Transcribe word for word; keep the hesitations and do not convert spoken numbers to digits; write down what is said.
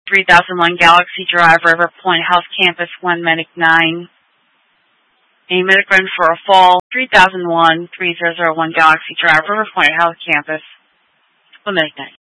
three thousand one Galaxy Drive, River Point Health Campus, one Medic nine. A Medic run for a fall, three thousand one, three thousand one Galaxy Drive, River Point Health Campus, one Medic nine.